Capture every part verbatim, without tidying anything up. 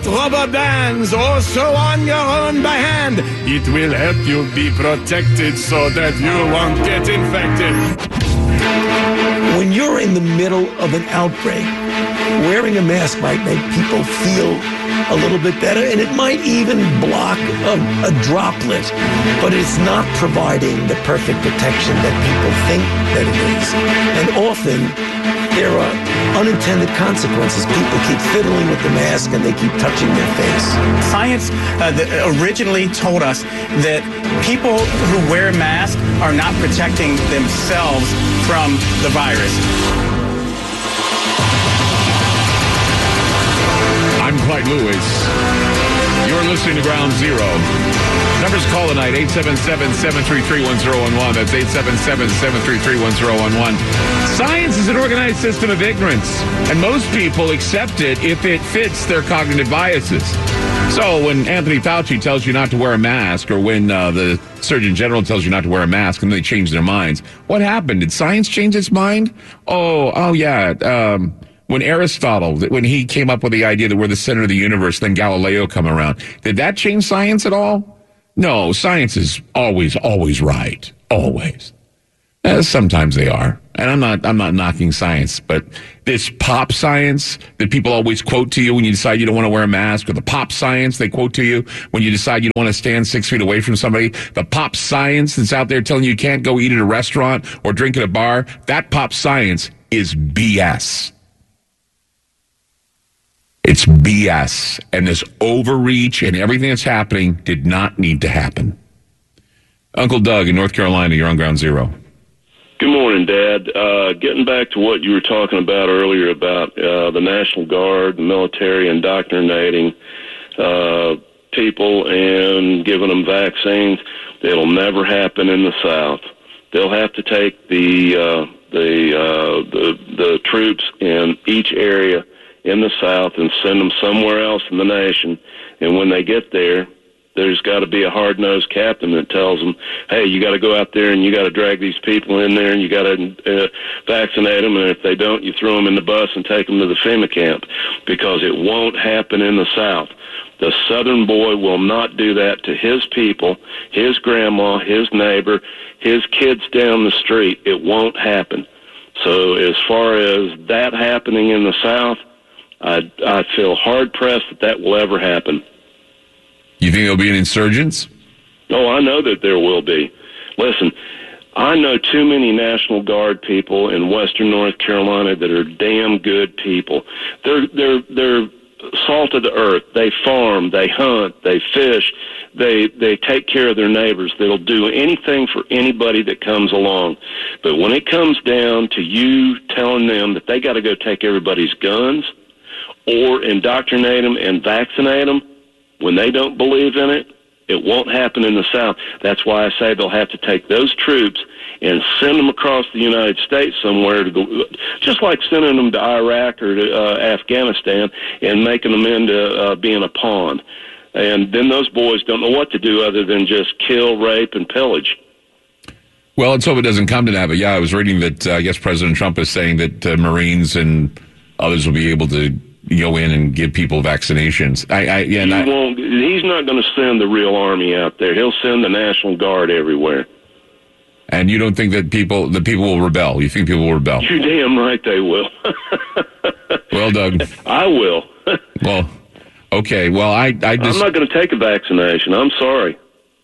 rubber bands or sew on your own by hand. It will help you be protected so that you won't get infected. When you're in the middle of an outbreak, wearing a mask might make people feel a little bit better, and it might even block a, a droplet, but it's not providing the perfect protection that people think that it is. And often, there are unintended consequences. People keep fiddling with the mask and they keep touching their face. Science uh, the, originally told us that people who wear masks are not protecting themselves from the virus. I'm Clyde Lewis. You're listening to Ground Zero. Numbers to call tonight, eight seven seven, seven three three, one zero one one. That's eight seven seven, seven three three, one zero one one. Science is an organized system of ignorance, and most people accept it if it fits their cognitive biases. So when Anthony Fauci tells you not to wear a mask, or when uh, the Surgeon General tells you not to wear a mask, and they change their minds, what happened? Did science change its mind? Oh, oh yeah. Um, when Aristotle, when he came up with the idea that we're the center of the universe, then Galileo come around, did that change science at all? No, science is always, always right. Always. Uh, sometimes they are. And I'm not I'm not knocking science, but this pop science that people always quote to you when you decide you don't want to wear a mask, or the pop science they quote to you when you decide you don't want to stand six feet away from somebody, the pop science that's out there telling you you can't go eat at a restaurant or drink at a bar, that pop science is B S. It's B S, and this overreach and everything that's happening did not need to happen. Uncle Doug in North Carolina, you're on Ground Zero. Good morning, Dad. Uh, getting back to what you were talking about earlier about uh, the National Guard, the military indoctrinating uh, people and giving them vaccines, it'll never happen in the South. They'll have to take the uh, the, uh, the the troops in each area in the South and send them somewhere else in the nation. And when they get there, there's got to be a hard-nosed captain that tells them, hey, you got to go out there and you got to drag these people in there and you got to uh, vaccinate them. And if they don't, you throw them in the bus and take them to the FEMA camp, because it won't happen in the South. The Southern boy will not do that to his people, his grandma, his neighbor, his kids down the street. It won't happen. So as far as that happening in the South, I, I feel hard-pressed that that will ever happen. You think there'll be an insurgence? Oh, I know that there will be. Listen, I know too many National Guard people in Western North Carolina that are damn good people. They're they're they're salt of the earth. They farm, they hunt, they fish, they they take care of their neighbors. They'll do anything for anybody that comes along. But when it comes down to you telling them that they got to go take everybody's guns or indoctrinate them and vaccinate them, when they don't believe in it, it won't happen in the South. That's why I say they'll have to take those troops and send them across the United States somewhere, to go, just like sending them to Iraq or to uh, Afghanistan and making them into uh, being a pawn. And then those boys don't know what to do other than just kill, rape, and pillage. Well, let's hope it doesn't come to that. But yeah, I was reading that uh, I guess President Trump is saying that uh, Marines and others will be able to go in and give people vaccinations. I, I, yeah, he I, won't, he's not going to send the real army out there. He'll send the National Guard everywhere. And you don't think that people, the people will rebel? You think people will rebel? You're damn right they will. Well, Doug. I will. Well, okay. Well, I, I just... I'm not going to take a vaccination. I'm sorry.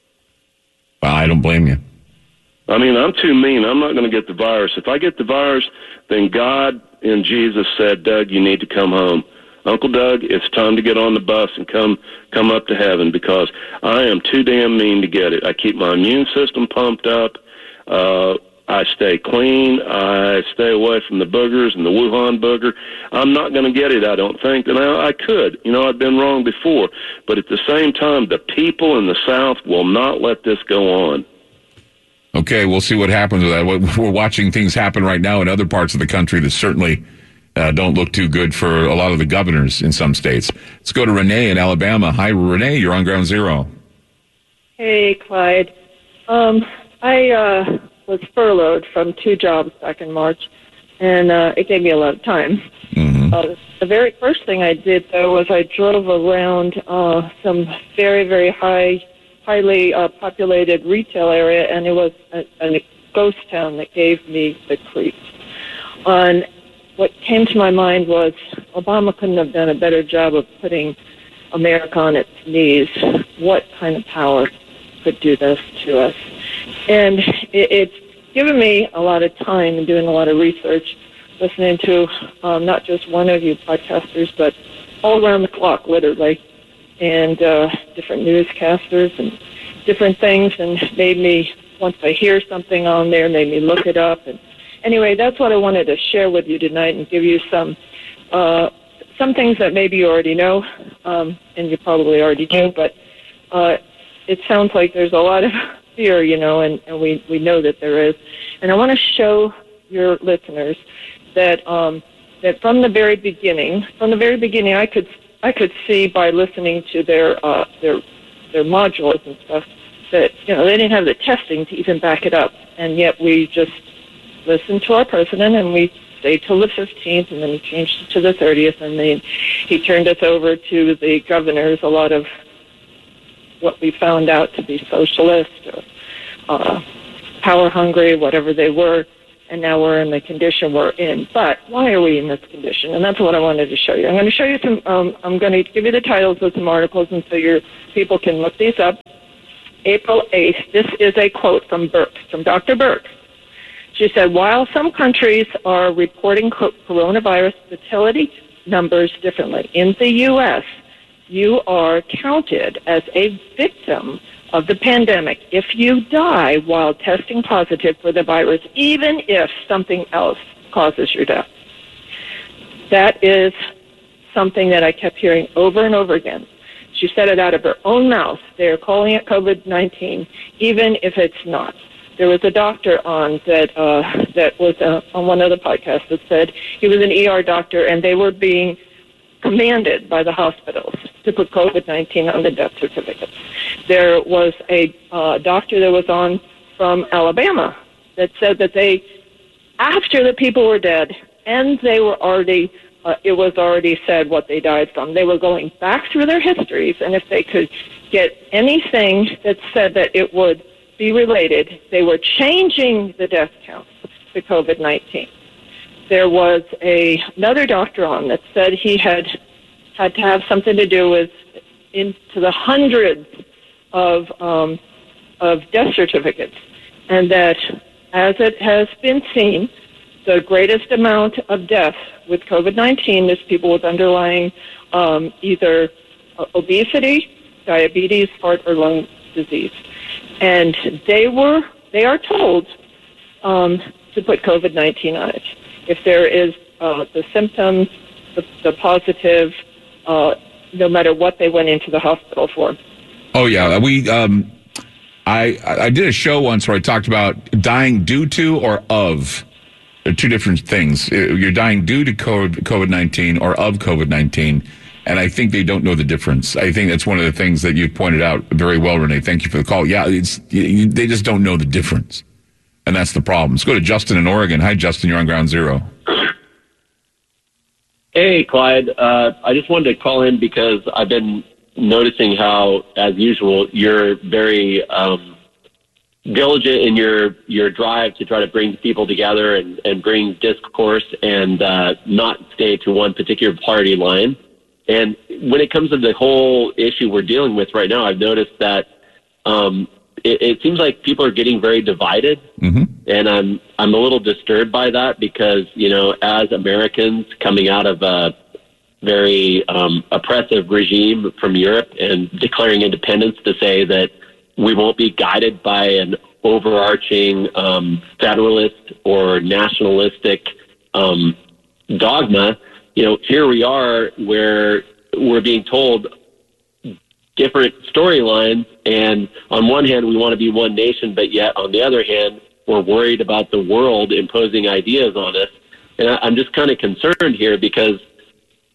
Well, I don't blame you. I mean, I'm too mean. I'm not going to get the virus. If I get the virus, then God and Jesus said, Doug, you need to come home. Uncle Doug, it's time to get on the bus and come come up to heaven, because I am too damn mean to get it. I keep my immune system pumped up. Uh, I stay clean. I stay away from the boogers and the Wuhan booger. I'm not going to get it, I don't think. And I, I could. You know, I've been wrong before. But at the same time, the people in the South will not let this go on. Okay, we'll see what happens with that. We're watching things happen right now in other parts of the country that certainly uh, don't look too good for a lot of the governors in some states. Let's go to Renee in Alabama. Hi, Renee. You're on Ground Zero. Hey, Clyde. Um, I uh, was furloughed from two jobs back in March, and uh, it gave me a lot of time. Mm-hmm. Mm-hmm. Uh, the very first thing I did, though, was I drove around uh, some very, very high, highly uh, populated retail area, and it was a, a ghost town that gave me the creeps. And what came to my mind was Obama couldn't have done a better job of putting America on its knees. What kind of power could do this to us? And it, it's given me a lot of time and doing a lot of research, listening to um, not just one of you podcasters, but all around the clock, literally, and uh, different newscasters and different things, and made me, once I hear something on there, made me look it up. And anyway, that's what I wanted to share with you tonight and give you some uh, some things that maybe you already know, um, and you probably already do, but uh, it sounds like there's a lot of fear, you know, and, and we, we know that there is. And I want to show your listeners that um, that from the very beginning, from the very beginning, I could I could see by listening to their uh, their their modules and stuff that, you know, they didn't have the testing to even back it up, and yet we just listened to our president, and we stayed till the fifteenth, and then he changed it to the thirtieth, and then he turned us over to the governors, a lot of what we found out to be socialist or uh, power hungry, whatever they were, and now we're in the condition we're in. But why are we in this condition? And that's what I wanted to show you. I'm going to show you some, um, I'm going to give you the titles of some articles, and so your people can look these up. April eighth, this is a quote from Burke, from Doctor Burke. She said, while some countries are reporting coronavirus fatality numbers differently, in the U S, you are counted as a victim of the pandemic if you die while testing positive for the virus, even if something else causes your death. That is something that I kept hearing over and over again. She said it out of her own mouth. They're calling it COVID nineteen, even if it's not. There was a doctor on that uh, that was uh, on one of the podcasts that said he was an E R doctor, and they were being commanded by the hospitals to put COVID nineteen on the death certificates. There was a uh, doctor that was on from Alabama that said that they, after the people were dead, and they were already, uh, it was already said what they died from, they were going back through their histories, and if they could get anything that said that it would be related, they were changing the death count to COVID nineteen. There was a, another doctor on that said he had had to have something to do with into the hundreds of um, of death certificates, and that as it has been seen, the greatest amount of death with COVID nineteen is people with underlying um, either obesity, diabetes, heart, or lung disease. And they were, they are told um, to put COVID nineteen on it. If there is uh, the symptoms, the, the positive, uh, no matter what they went into the hospital for. Oh, yeah. We, um, I, I did a show once where I talked about dying due to or of. They're two different things. You're dying due to COVID nineteen or of COVID nineteen. And I think they don't know the difference. I think that's one of the things that you've pointed out very well, Renee. Thank you for the call. Yeah, it's, you, they just don't know the difference. And that's the problem. Let's go to Justin in Oregon. Hi, Justin. You're on Ground Zero. Hey, Clyde. Uh, I just wanted to call in because I've been noticing how, as usual, you're very um, diligent in your, your drive to try to bring people together and, and bring discourse and uh, not stay to one particular party line. And when it comes to the whole issue we're dealing with right now, I've noticed that um, it, it seems like people are getting very divided, mm-hmm. and I'm I'm a little disturbed by that because, you know, as Americans coming out of a very um, oppressive regime from Europe and declaring independence, to say that we won't be guided by an overarching um, federalist or nationalistic um, dogma. You know, here we are where we're being told different storylines, and on one hand, we want to be one nation, but yet on the other hand, we're worried about the world imposing ideas on us. And I, I'm just kind of concerned here because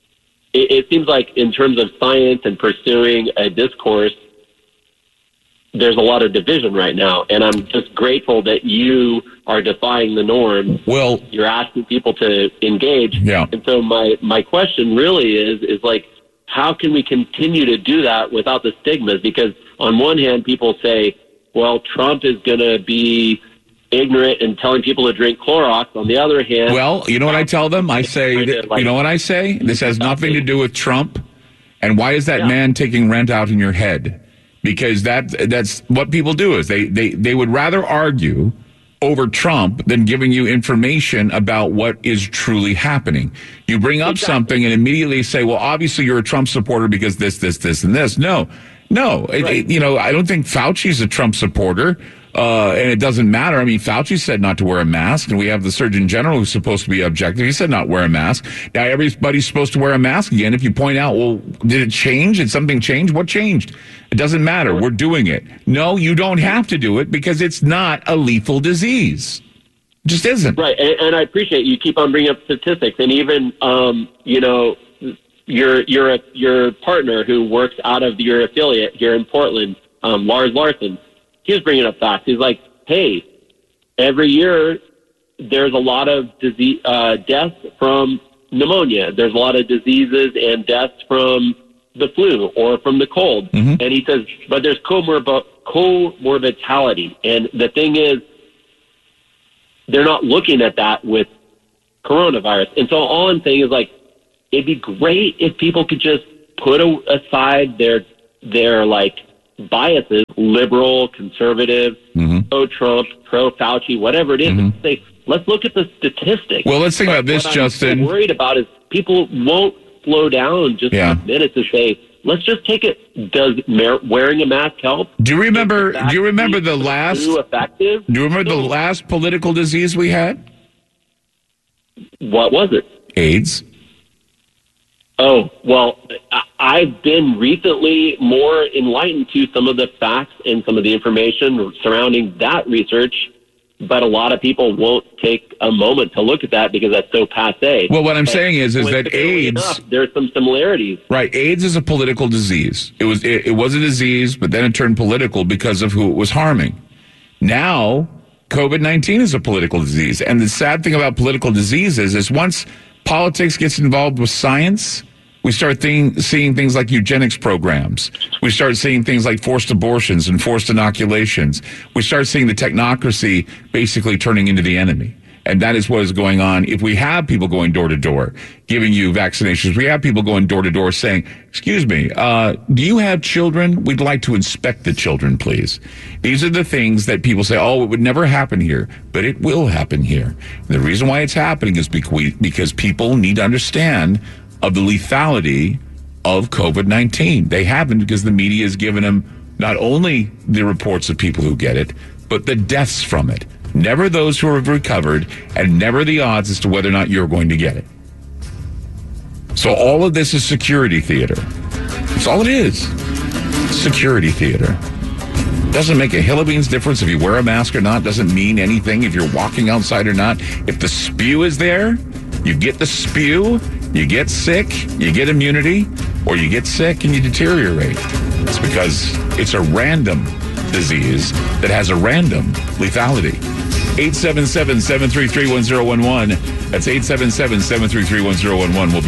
it, it seems like in terms of science and pursuing a discourse, there's a lot of division right now, and I'm just grateful that you are defying the norm. Well, you're asking people to engage. Yeah. And so my, my question really is, is like, how can we continue to do that without the stigmas? Because on one hand, people say, well, Trump is going to be ignorant and telling people to drink Clorox. On the other hand, well, you know what I tell them? I say, that, you know what I say? This has nothing to do with Trump. And why is that Yeah. man taking rent out in your head? Because that that's what people do is they, they, they would rather argue over Trump than giving you information about what is truly happening. You bring up Exactly. something and immediately say, well, obviously you're a Trump supporter because this, this, this, and this. No, no. It, Right. it, you know, I don't think Fauci's a Trump supporter. Uh, and it doesn't matter. I mean, Fauci said not to wear a mask, and we have the Surgeon General who's supposed to be objective. He said not wear a mask. Now everybody's supposed to wear a mask again. If you point out, well, did it change? Did something change? What changed? It doesn't matter. We're doing it. No, you don't have to do it because it's not a lethal disease. It just isn't. Right, and, and I appreciate you keep on bringing up statistics, and even um, you know your your your partner who works out of your affiliate here in Portland, um, Lars Larson. He was bringing up facts. He's like, hey, every year there's a lot of disease, uh, deaths from pneumonia. There's a lot of diseases and deaths from the flu or from the cold. Mm-hmm. And he says, but there's comorb- comorbidity. And the thing is, they're not looking at that with coronavirus. And so all I'm saying is, like, it'd be great if people could just put a- aside their their like biases, liberal, conservative, Mm-hmm. pro-Trump, pro-Fauci, whatever it is, Mhm. and say, let's look at the statistics. Well, let's think But about this, what Justin. I'm worried about is people won't slow down just Yeah. a minute to say, let's just take it. Does mar- wearing a mask help? Do you remember? Is the Do you remember the vaccine last? flu effective? Do you remember the No. last political disease we had? What was it? AIDS. Oh, well, I- I've been recently more enlightened to some of the facts and some of the information surrounding that research, but a lot of people won't take a moment to look at that because that's so passé. Well, what I'm But saying is, is that coincidentally AIDS. enough, there's some similarities. Right, AIDS is a political disease. It was it, it was a disease, but then it turned political because of who it was harming. Now, COVID nineteen is a political disease, and the sad thing about political diseases is once politics gets involved with science, we start thing, seeing things like eugenics programs. We start seeing things like forced abortions and forced inoculations. We start seeing the technocracy basically turning into the enemy. And that is what is going on. If we have people going door to door, giving you vaccinations, we have people going door to door saying, excuse me, uh, do you have children? We'd like to inspect the children, please. These are the things that people say, oh, it would never happen here, but it will happen here. And the reason why it's happening is because people need to understand of the lethality of COVID nineteen. They haven't because the media has given them not only the reports of people who get it, but the deaths from it. Never those who have recovered, and never the odds as to whether or not you're going to get it. So all of this is security theater. That's all it is. Security theater. Doesn't make a hill of beans difference if you wear a mask or not. Doesn't mean anything if you're walking outside or not. If the spew is there, you get the spew, you get sick, you get immunity, or you get sick and you deteriorate. It's because it's a random disease that has a random lethality. eight seven seven, seven three three, one zero one one. That's eight seven seven, seven three three, one zero one one. We'll be